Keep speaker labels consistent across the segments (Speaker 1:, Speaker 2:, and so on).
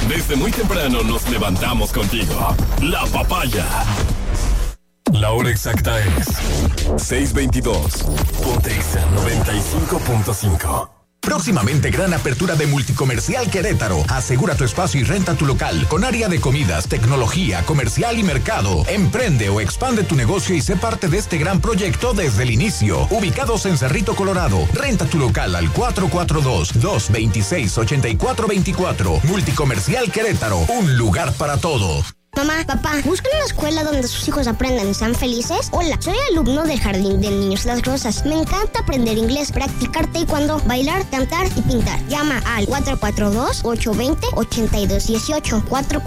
Speaker 1: Desde muy temprano nos levantamos contigo. La Papaya. La hora exacta es 6:22. Ponte Exa 95.5.
Speaker 2: Próximamente gran apertura de Multicomercial Querétaro. Asegura tu espacio y renta tu local con área de comidas, tecnología, comercial y mercado. Emprende o expande tu negocio y sé parte de este gran proyecto desde el inicio. Ubicados en Cerrito, Colorado. Renta tu local al 442-226-8424. Multicomercial Querétaro. Un lugar para todos.
Speaker 3: Mamá, papá, ¿buscan una escuela donde sus hijos aprendan y sean felices? Hola, soy alumno del Jardín de Niños Las Rosas. Me encanta aprender inglés, practicar taekwondo, bailar, cantar y pintar. Llama al 442-820-8218.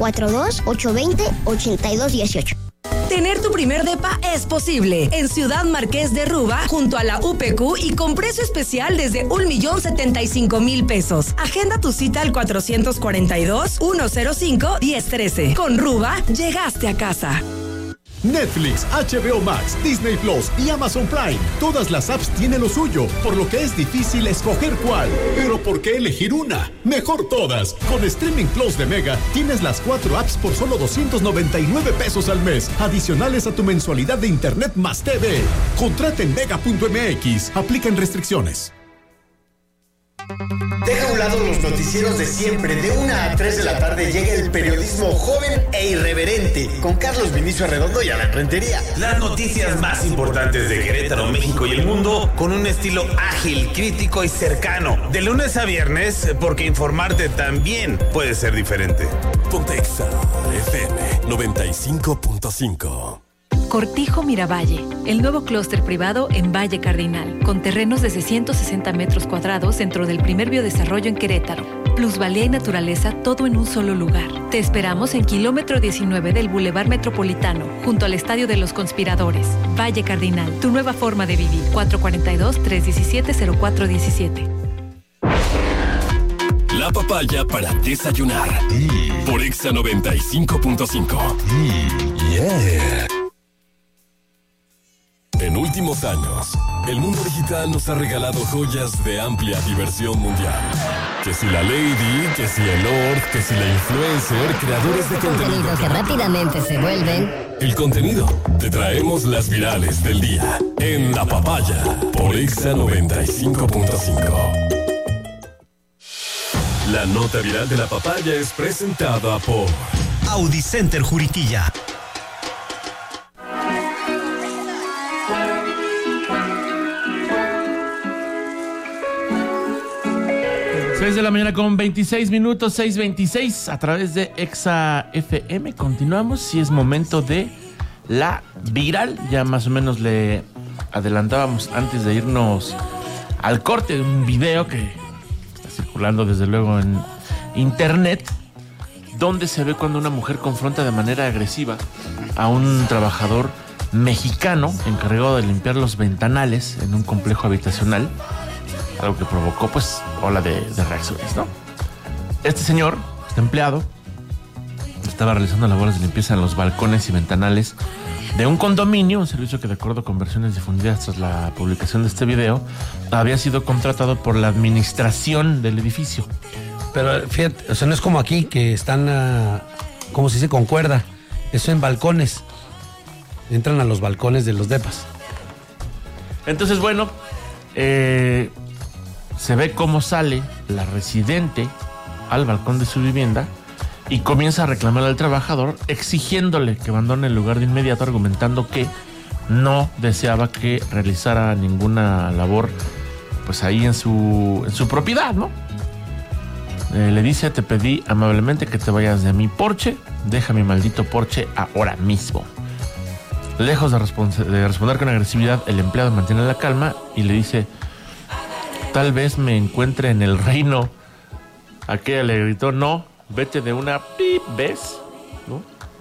Speaker 3: 442-820-8218.
Speaker 4: Tener tu primer depa es posible en Ciudad Marqués de Ruba, junto a la UPQ y con precio especial desde 1,075,000 pesos. Agenda tu cita al 442-105-1013. Con Ruba, llegaste a casa.
Speaker 5: Netflix, HBO Max, Disney Plus y Amazon Prime. Todas las apps tienen lo suyo, por lo que es difícil escoger cuál. Pero ¿por qué elegir una? Mejor todas. Con Streaming Plus de Mega tienes las 4 apps por solo 299 pesos al mes, adicionales a tu mensualidad de internet más TV. Contrata en mega.mx. Aplican restricciones.
Speaker 6: Deja a un lado los noticieros de siempre. De 1 a 3 de la tarde llega el periodismo joven e irreverente con Carlos Vinicio Arredondo y Alan Rentería.
Speaker 7: Las noticias más importantes de Querétaro, México y el mundo con un estilo ágil, crítico y cercano. De lunes a viernes, porque informarte también puede ser diferente.
Speaker 1: Ponte Exa FM 95.5.
Speaker 8: Cortijo Miravalle, el nuevo clúster privado en Valle Cardinal, con terrenos de 660 metros cuadrados dentro del primer biodesarrollo en Querétaro. Plusvalía y naturaleza, todo en un solo lugar. Te esperamos en kilómetro 19 del Boulevard Metropolitano, junto al Estadio de los Conspiradores. Valle Cardinal, tu nueva forma de vivir. 442-317-0417.
Speaker 1: La Papaya para desayunar. Por Exa 95.5. Yeah. En últimos años, el mundo digital nos ha regalado joyas de amplia diversión mundial. Que si la Lady, que si el Lord, que si la influencer, creadores de contenido
Speaker 9: que rápidamente se vuelven
Speaker 1: el contenido. Te traemos las virales del día en La Papaya por Exa 95.5. La nota viral de La Papaya es presentada por
Speaker 10: Audi Center Juriquilla.
Speaker 11: 6 de la mañana con 26 minutos, 6:26 a través de Exa FM. Continuamos y es momento de la viral. Ya más o menos le adelantábamos antes de irnos al corte de un video que está circulando desde luego en internet, donde se ve cuando una mujer confronta de manera agresiva a un trabajador mexicano encargado de limpiar los ventanales en un complejo habitacional. Algo que provocó, pues, ola de reacciones, ¿no? Este señor, este empleado, estaba realizando labores de limpieza en los balcones y ventanales de un condominio, un servicio que, de acuerdo con versiones difundidas tras la publicación de este video, había sido contratado por la administración del edificio.
Speaker 12: Pero fíjate, o sea, no es como aquí, que están, ¿cómo se dice? Con cuerda. Eso en balcones. Entran a los balcones de los depas.
Speaker 11: Entonces, bueno, se ve cómo sale la residente al balcón de su vivienda y comienza a reclamar al trabajador, exigiéndole que abandone el lugar de inmediato, argumentando que no deseaba que realizara ninguna labor, pues ahí en su propiedad, ¿no? Le dice: te pedí amablemente que te vayas de mi porche, deja mi maldito porche ahora mismo. Lejos de responder con agresividad, el empleado mantiene la calma y le dice: tal vez me encuentre en el reino. Aquella le gritó: no, vete de una pip, ¿ves? ¿No?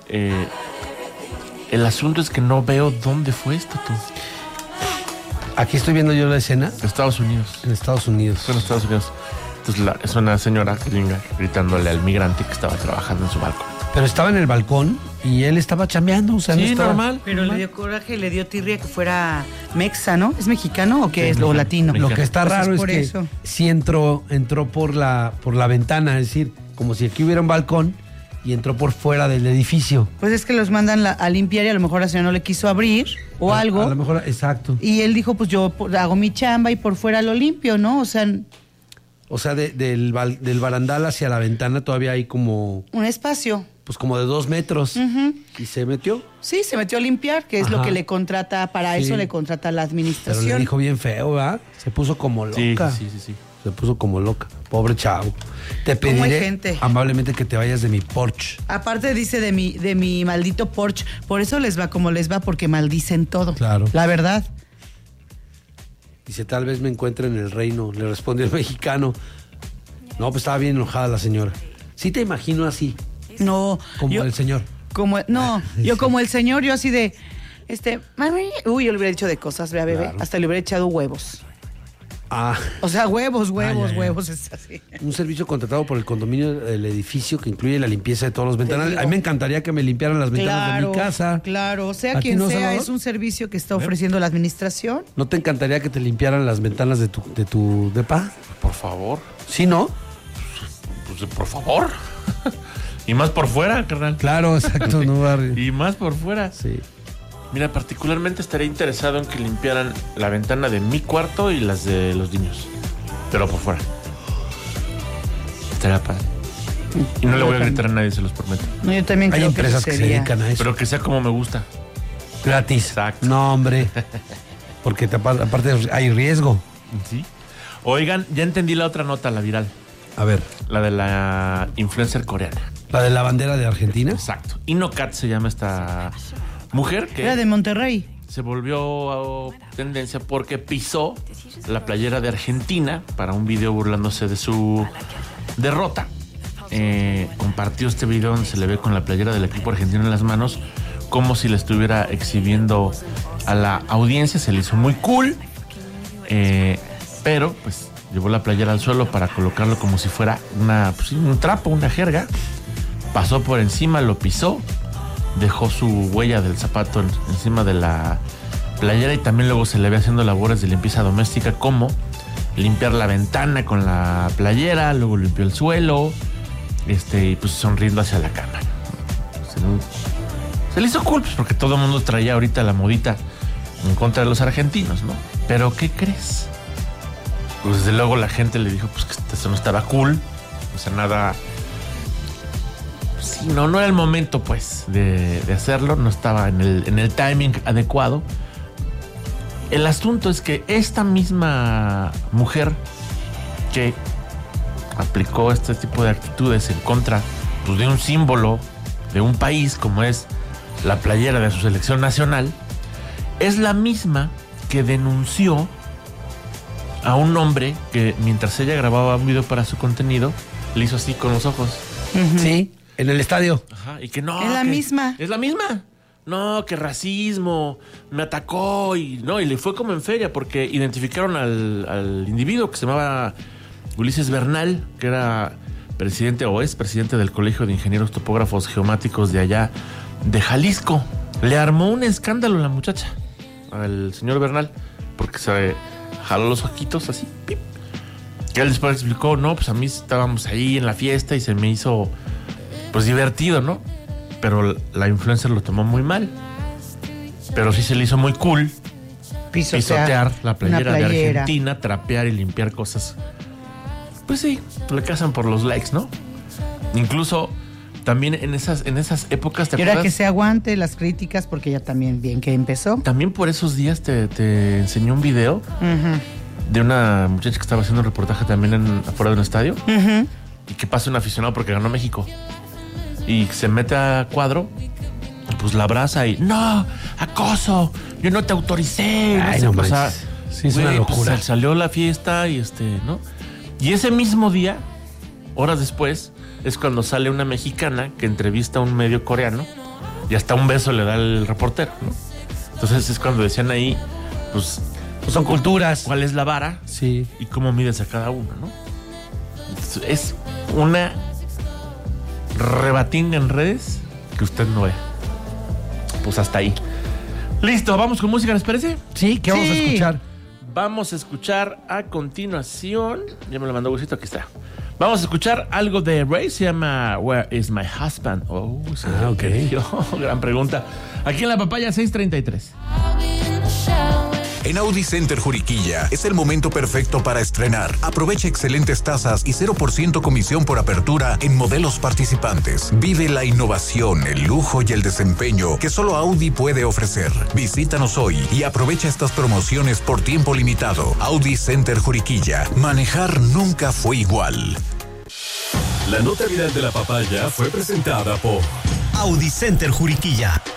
Speaker 11: El asunto es que no veo dónde fue esto, tú.
Speaker 12: Aquí estoy viendo yo la escena.
Speaker 11: Estados Unidos.
Speaker 12: En Estados Unidos.
Speaker 11: Fue en Estados Unidos. Entonces es una señora gringa gritándole al migrante que estaba trabajando en su balcón.
Speaker 12: Pero estaba en el balcón y él estaba chambeando, o sea,
Speaker 11: sí,
Speaker 12: no estaba...
Speaker 11: normal.
Speaker 13: Pero le dio coraje, le dio tirria que fuera mexa, ¿no? ¿Es mexicano o qué
Speaker 11: Sí,
Speaker 13: es? ¿O latino?
Speaker 12: Lo que está
Speaker 13: Pues
Speaker 12: raro es
Speaker 13: por
Speaker 12: que
Speaker 13: eso.
Speaker 12: sí entró por la ventana, es decir, como si aquí hubiera un balcón y entró por fuera del edificio.
Speaker 13: Pues es que los mandan a limpiar y a lo mejor la señora no le quiso abrir o algo.
Speaker 12: A lo mejor, exacto.
Speaker 13: Y él dijo, pues yo hago mi chamba y por fuera lo limpio, ¿no? O sea,
Speaker 12: del barandal hacia la ventana todavía hay como...
Speaker 13: un espacio.
Speaker 12: Pues como de 2 metros.
Speaker 13: Uh-huh.
Speaker 12: ¿Y se metió?
Speaker 13: Sí, se metió a limpiar, que es lo que le contrata, para eso le contrata la administración.
Speaker 12: Pero le dijo bien feo, ¿verdad? Se puso como loca.
Speaker 11: Sí.
Speaker 12: Se puso como loca. Pobre chavo. Te pediré amablemente que te vayas de mi porche.
Speaker 13: Aparte dice de mi maldito porche. Por eso les va como les va, porque maldicen todo.
Speaker 12: Claro.
Speaker 13: La verdad.
Speaker 12: Dice, tal vez me encuentre en el reino. Le respondió el mexicano. No, pues estaba bien enojada la señora. Sí te imagino así.
Speaker 13: No.
Speaker 12: Como el señor.
Speaker 13: Yo como el señor, yo así de... mami. Uy, yo le hubiera dicho de cosas, vea, bebé. Claro. Hasta le hubiera echado huevos. O sea, huevos, es así.
Speaker 12: Un servicio contratado por el condominio del edificio que incluye la limpieza de todos los ventanales. A mí me encantaría que me limpiaran las ventanas de mi casa.
Speaker 13: Claro, sea quien sea, Salvador? Es un servicio que está ofreciendo la administración.
Speaker 12: ¿No te encantaría que te limpiaran las ventanas de tu depa?
Speaker 11: Por favor.
Speaker 12: ¿Sí, no?
Speaker 11: Pues por favor. Y más por fuera, carnal.
Speaker 12: Claro, exacto, no barrio.
Speaker 11: Y más por fuera.
Speaker 12: Sí.
Speaker 11: Mira, particularmente estaría interesado en que limpiaran la ventana de mi cuarto y las de los niños. Pero por fuera. Estaría padre. Y no le voy a gritar a nadie, se los prometo.
Speaker 13: No, yo también creo
Speaker 12: Hay empresas que se dedican a eso.
Speaker 11: Pero que sea como me gusta.
Speaker 12: Gratis.
Speaker 11: Exacto.
Speaker 12: No, hombre. Porque aparte hay riesgo.
Speaker 11: Sí. Oigan, ya entendí la otra nota, la viral.
Speaker 12: A ver.
Speaker 11: La de la influencer coreana.
Speaker 12: ¿La de la bandera de Argentina?
Speaker 11: Exacto. Inokat se llama esta mujer que...
Speaker 13: Era de Monterrey.
Speaker 11: Se volvió tendencia porque pisó la playera de Argentina para un video burlándose de su derrota. Compartió este video donde se le ve con la playera del equipo argentino en las manos, como si le estuviera exhibiendo a la audiencia. Se le hizo muy cool, pero pues llevó la playera al suelo para colocarlo como si fuera un trapo, una jerga. Pasó por encima, lo pisó, dejó su huella del zapato encima de la playera y también luego se le ve haciendo labores de limpieza doméstica, como limpiar la ventana con la playera, luego limpió el suelo, y pues sonriendo hacia la cámara. Se le hizo cool, pues, porque todo el mundo traía ahorita la modita en contra de los argentinos, ¿no? Pero ¿qué crees? Pues desde luego la gente le dijo pues que eso no estaba cool, o sea, nada... Sí, no era el momento, pues, de hacerlo, no estaba en el timing adecuado. El asunto es que esta misma mujer que aplicó este tipo de actitudes en contra, pues, de un símbolo de un país como es la playera de su selección nacional, es la misma que denunció a un hombre que mientras ella grababa un video para su contenido, le hizo así con los ojos.
Speaker 12: Uh-huh. Sí. En el estadio.
Speaker 11: Ajá, y que no.
Speaker 13: Es la misma.
Speaker 11: Es la misma. No, que racismo, me atacó y le fue como en feria porque identificaron al individuo que se llamaba Ulises Bernal, que era presidente o es presidente del Colegio de Ingenieros Topógrafos Geomáticos de allá de Jalisco. Le armó un escándalo la muchacha, al señor Bernal, porque se jaló los ojitos así. Pip. Que él después explicó, no, pues a mí estábamos ahí en la fiesta y se me hizo... pues divertido, ¿no? Pero la influencer lo tomó muy mal. Pero sí se le hizo muy cool pisotear la playera de Argentina, trapear y limpiar cosas. Pues sí, le cazan por los likes, ¿no? Incluso también en esas épocas...
Speaker 13: ¿te acuerdas? Y ahora que se aguante las críticas, porque ya también bien que empezó.
Speaker 11: También por esos días te enseñó un video de una muchacha que estaba haciendo un reportaje también afuera de un estadio. Y que pasa un aficionado porque ganó México. Y se mete a cuadro, pues la abraza y ¡no! ¡Acoso! ¡Yo no te autoricé!
Speaker 12: Ay, no, o sea, sí, es una locura.
Speaker 11: Pues, salió la fiesta y ¿no? Y ese mismo día, horas después, es cuando sale una mexicana que entrevista a un medio coreano y hasta un beso le da el reportero, ¿no? Entonces es cuando decían ahí, pues
Speaker 12: son culturas.
Speaker 11: ¿Cuál es la vara?
Speaker 12: Sí.
Speaker 11: Y cómo mides a cada uno, ¿no? Es una rebatinga en redes que usted no ve. Pues hasta ahí. Listo, vamos con música, ¿les parece?
Speaker 12: Sí, ¿qué vamos a escuchar?
Speaker 11: Vamos a escuchar a continuación. Ya me lo mandó Gusito, aquí está. Vamos a escuchar algo de Ray, se llama Where is my husband? Oh,
Speaker 12: ok.
Speaker 11: Gran pregunta. Aquí en La Papaya 633.
Speaker 2: En Audi Center Juriquilla es el momento perfecto para estrenar. Aprovecha excelentes tasas y 0% comisión por apertura en modelos participantes. Vive la innovación, el lujo y el desempeño que solo Audi puede ofrecer. Visítanos hoy y aprovecha estas promociones por tiempo limitado. Audi Center Juriquilla. Manejar nunca fue igual.
Speaker 1: La nota viral de La Papaya fue presentada por
Speaker 10: Audi Center Juriquilla.